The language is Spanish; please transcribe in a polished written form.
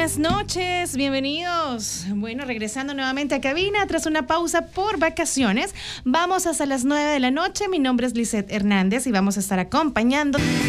buenas noches, bienvenidos. Bueno, regresando nuevamente a cabina tras una pausa por vacaciones. Vamos hasta las 9 de la noche. Mi nombre es Lisette Hernández y vamos a estar acompañando